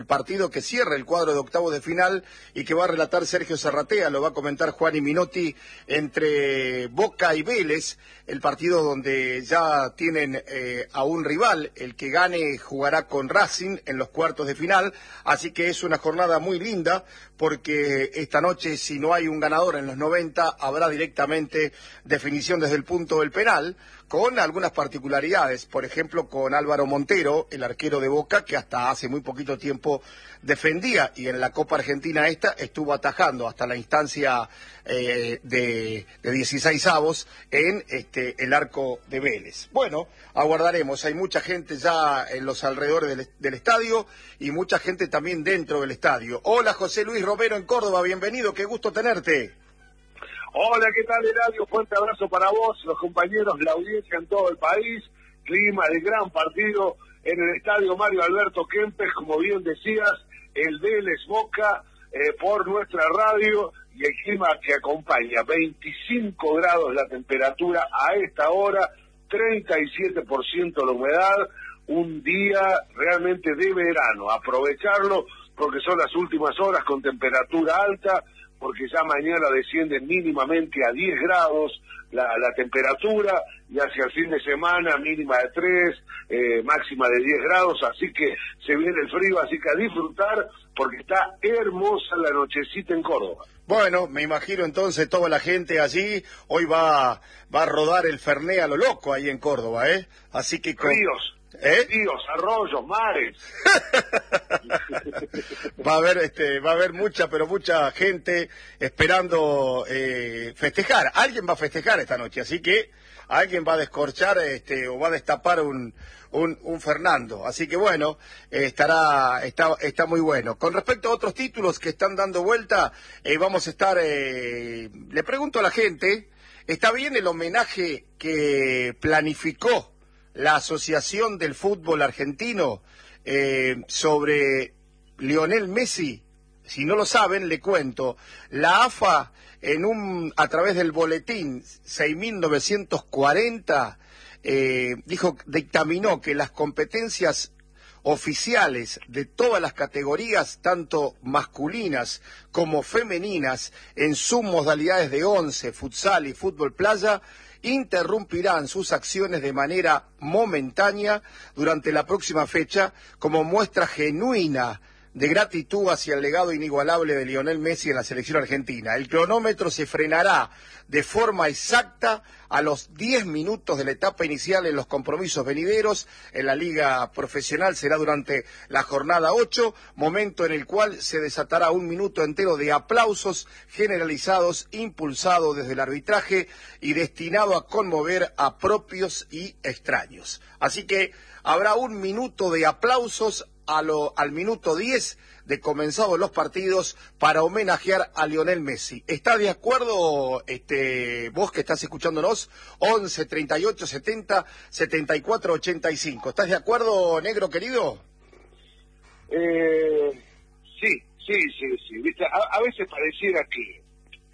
El partido que cierra el cuadro de octavos de final y que va a relatar Sergio Zarratea, lo va a comentar Juan y Minotti, entre Boca y Vélez, el partido donde ya tienen a un rival, el que gane jugará con Racing en los cuartos de final, así que es una jornada muy linda, porque esta noche, si no hay un ganador en los 90, habrá directamente definición desde el punto del penal, con algunas particularidades, por ejemplo con Álvaro Montero, el arquero de Boca, que hasta hace muy poquito tiempo defendía, y en la Copa Argentina estuvo atajando hasta la instancia de 16avos en el arco de Vélez. Bueno, aguardaremos, hay mucha gente ya en los alrededores del estadio y mucha gente también dentro del estadio. Hola, José Luis Romero en Córdoba, bienvenido, qué gusto tenerte. Hola, ¿qué tal, Eladio? Fuerte abrazo para vos, los compañeros, la audiencia en todo el país. Clima de gran partido en el estadio Mario Alberto Kempes, como bien decías, el Vélez Boca por nuestra radio, y el clima que acompaña, 25 grados la temperatura a esta hora, 37% la humedad, un día realmente de verano. Aprovecharlo porque son las últimas horas con temperatura alta, porque ya mañana desciende mínimamente a 10 grados la temperatura, y hacia el fin de semana mínima de 3, máxima de 10 grados, así que se viene el frío, así que a disfrutar, porque está hermosa la nochecita en Córdoba. Bueno, me imagino entonces toda la gente allí, hoy va a rodar el Fernet a lo loco ahí en Córdoba, ¿eh? Así que... Ríos. Ríos, arroyos, mares. Va a haber mucha gente esperando festejar. Alguien va a festejar esta noche, así que alguien va a descorchar o va a destapar un Fernando. Así que bueno, está muy bueno. Con respecto a otros títulos que están dando vuelta, vamos a estar, le pregunto a la gente, ¿está bien el homenaje que planificó la Asociación del Fútbol Argentino sobre Lionel Messi? Si no lo saben, le cuento. La AFA, a través del boletín 6.940, dictaminó que las competencias oficiales de todas las categorías, tanto masculinas como femeninas, en sus modalidades de 11, futsal y fútbol playa, interrumpirán sus acciones de manera momentánea durante la próxima fecha como muestra genuina de gratitud hacia el legado inigualable de Lionel Messi en la selección argentina. El cronómetro se frenará de forma exacta a los 10 minutos de la etapa inicial en los compromisos venideros. En la liga profesional será durante la jornada 8, momento en el cual se desatará un minuto entero de aplausos generalizados, impulsado desde el arbitraje y destinado a conmover a propios y extraños. Así que habrá un minuto de aplausos al minuto 10 de comenzados los partidos para homenajear a Lionel Messi. ¿Estás de acuerdo, vos que estás escuchándonos? 11 38 70 74 85. ¿Estás de acuerdo, negro querido? Sí. ¿Viste? A veces pareciera que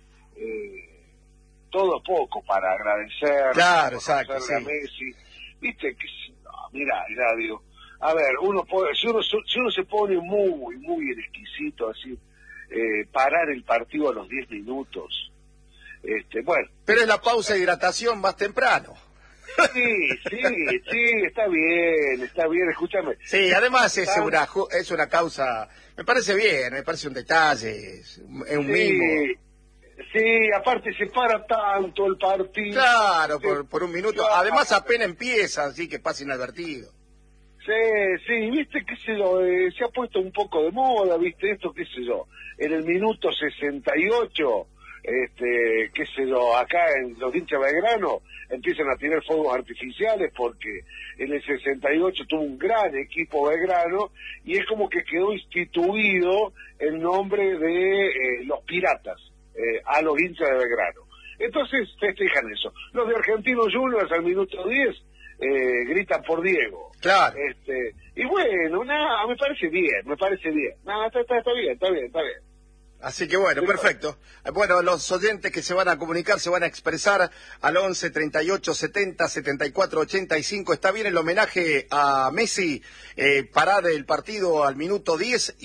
todo poco para agradecer. Claro, exacto, sí. A Messi. Viste que, no, mira, Eladio, a ver, si uno se pone muy exquisito así, parar el partido a los 10 minutos, bueno. Pero es la pausa de hidratación más temprano. Sí, está bien, escúchame. Sí, además es una causa, me parece bien, me parece un detalle, es un mimo. Sí, aparte se para tanto el partido. Claro, por un minuto, claro. Además apenas empieza, así que pasa inadvertido. Sí, viste, qué sé yo, se ha puesto un poco de moda, viste, esto, qué sé yo, en el minuto 68, qué sé yo, acá en los hinchas Belgrano empiezan a tirar fuegos artificiales porque en el 68 tuvo un gran equipo Belgrano y es como que quedó instituido el nombre de los piratas a los hinchas de Belgrano. Entonces festejan eso. Los de Argentinos Juniors al minuto 10 gritan por Diego. Claro. Y bueno, nada, me parece bien. Nada, está bien. Así que bueno, perfecto. Bueno, los oyentes que se van a comunicar, se van a expresar al 11 38 70 74 85. Está bien el homenaje a Messi, parar el partido al minuto 10.